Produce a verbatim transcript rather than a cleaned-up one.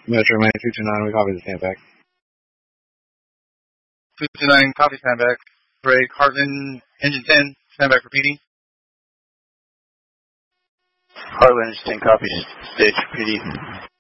Metro Man two two nine, we copy the stand back. two two nine, copy stand back. Break, Heartland, engine ten, stand back for P D. Heartland, engine ten, copy, stage for P D.